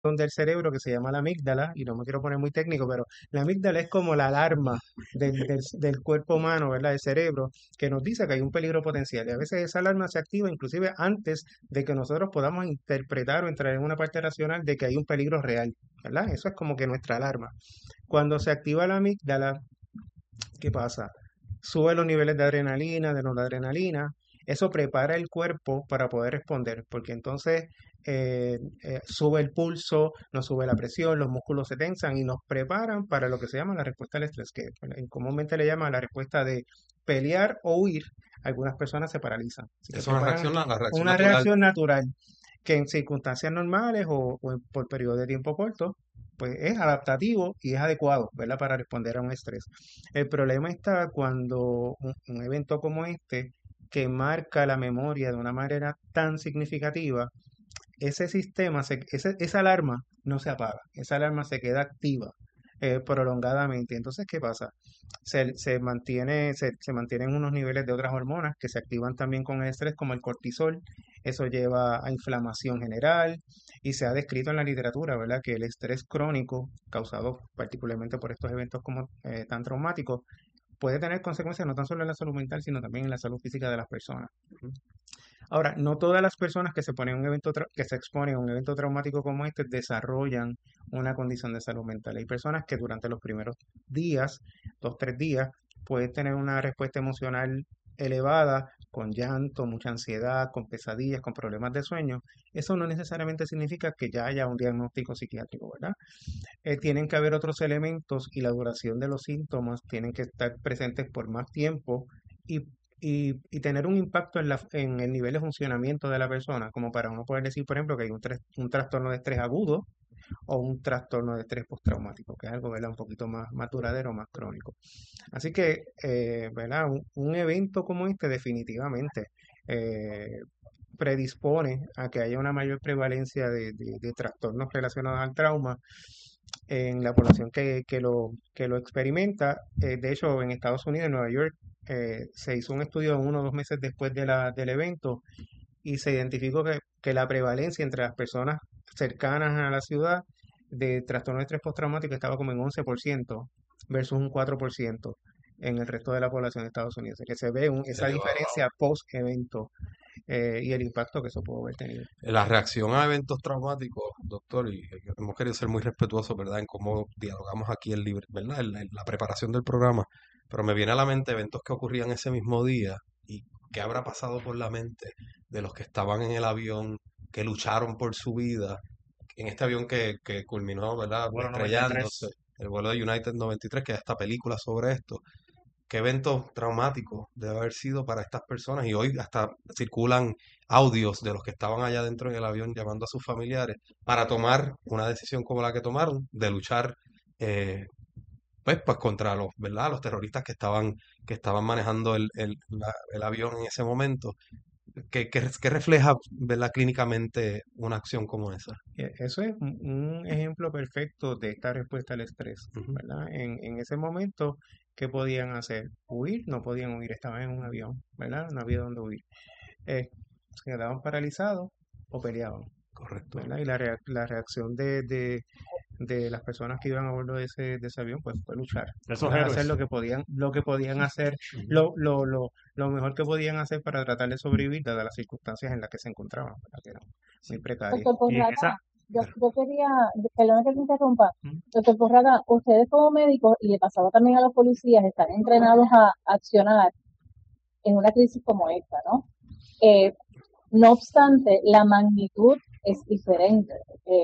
del cerebro que se llama la amígdala, y no me quiero poner muy técnico, pero la amígdala es como la alarma del cuerpo humano, ¿verdad? Del cerebro, que nos dice que hay un peligro potencial. Y a veces esa alarma se activa inclusive antes de que nosotros podamos interpretar o entrar en una parte racional de que hay un peligro real, ¿verdad? Eso es como que nuestra alarma. Cuando se activa la amígdala, ¿qué pasa? Sube los niveles de adrenalina, de noradrenalina. Eso prepara el cuerpo para poder responder, porque entonces sube el pulso, nos sube la presión, los músculos se tensan y nos preparan para lo que se llama la respuesta al estrés, que comúnmente le llaman la respuesta de pelear o huir. Algunas personas se paralizan, así que Es una preparan reacción, la reacción una natural. reacción natural que en circunstancias normales por periodos de tiempo cortos, pues es adaptativo y es adecuado, ¿verdad? Para responder a un estrés. El problema está cuando un evento como este, que marca la memoria de una manera tan significativa, ese sistema, esa alarma no se apaga, esa alarma se queda activa prolongadamente. Entonces, ¿qué pasa? Se mantienen unos niveles de otras hormonas que se activan también con el estrés, como el cortisol. Eso lleva a inflamación general y se ha descrito en la literatura, ¿verdad? Que el estrés crónico, causado particularmente por estos eventos como tan traumáticos, puede tener consecuencias no tan solo en la salud mental, sino también en la salud física de las personas. Ahora, no todas las personas que se ponen un que se exponen a un evento traumático como este desarrollan una condición de salud mental. Hay personas que durante los primeros días, 2, 3 días, pueden tener una respuesta emocional elevada, con llanto, mucha ansiedad, con pesadillas, con problemas de sueño. Eso no necesariamente significa que ya haya un diagnóstico psiquiátrico, ¿verdad? Tienen que haber otros elementos y la duración de los síntomas tienen que estar presentes por más tiempo y, y tener un impacto en el nivel de funcionamiento de la persona, como para uno poder decir, por ejemplo, que hay un trastorno de estrés agudo o un trastorno de estrés postraumático, que es algo, ¿verdad? Un poquito más duradero, más crónico. Así que, ¿verdad? Un evento como este definitivamente eh, predispone a que haya una mayor prevalencia de trastornos relacionados al trauma en la población que lo experimenta. De hecho, en Estados Unidos, en Nueva York, se hizo un estudio 1 o 2 meses después del evento y se identificó que la prevalencia entre las personas cercanas a la ciudad de trastorno de estrés postraumático estaba como en 11% versus un 4% en el resto de la población de Estados Unidos. O sea, que se ve esa Elevado. diferencia post-evento y el impacto que eso pudo haber tenido. La reacción a eventos traumáticos, doctor, y hemos querido ser muy respetuosos, ¿verdad?, en cómo dialogamos aquí el libre, ¿verdad?, en la preparación del programa, pero me viene a la mente eventos que ocurrían ese mismo día y qué habrá pasado por la mente de los que estaban en el avión, que lucharon por su vida, en este avión que culminó, ¿verdad?, Vuelo estrellándose, 93. el vuelo de United 93, que hay esta película sobre esto. Qué evento traumático debe haber sido para estas personas y hoy hasta circulan audios de los que estaban allá dentro en el avión llamando a sus familiares para tomar una decisión como la que tomaron de luchar eh, pues contra los, ¿verdad?, los terroristas que estaban manejando el avión en ese momento. ¿Qué refleja, ¿verdad?, clínicamente una acción como esa? Eso es un ejemplo perfecto de esta respuesta al estrés, Ujú. ¿verdad? En ese momento, ¿qué podían hacer? Huir, no podían huir, estaban en un avión, ¿verdad? No había dónde huir. Eh, Se quedaban paralizados o peleaban, Correcto. ¿verdad? Y la reacción de las personas que iban a bordo de ese avión, pues fue luchar, Esos ¿verdad? Hacer héroes. lo que podían hacer, Ujú. lo mejor que podían hacer para tratar de sobrevivir, dadas las circunstancias en las que se encontraban, ¿verdad? Que eran muy Sí. precarias. Doctor Y en Corrada, esa, yo quería, perdón que te interrumpa, ¿Mm? doctor Corrada, ustedes como médicos, y le pasaba también a los policías, están entrenados a accionar en una crisis como esta, ¿no? Eh, no obstante, la magnitud es diferente.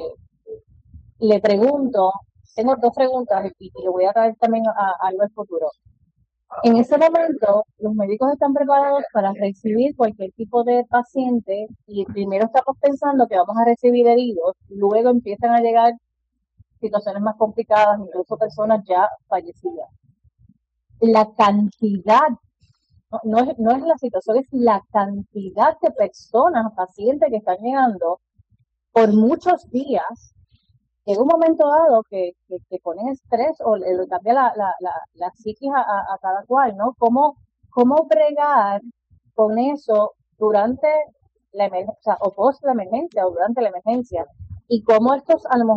Le pregunto, tengo dos preguntas y le voy a traer también algo al futuro. En ese momento, los médicos están preparados para recibir cualquier tipo de paciente y primero estamos pensando que vamos a recibir heridos, luego empiezan a llegar situaciones más complicadas, incluso personas ya fallecidas. La cantidad, no es la situación, es la cantidad de personas, pacientes que están llegando por muchos días. Llega un momento dado que ponen estrés o le cambia la psiquis a cada cual, ¿no? ¿Cómo bregar con eso durante la emergencia, o post la emergencia, o durante la emergencia? y cómo estos a lo mejor